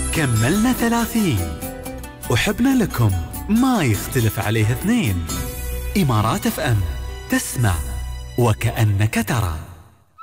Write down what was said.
كملنا 30. وحبنا لكم ما يختلف عليه اثنين. إمارات FM، تسمع وكأنك ترى.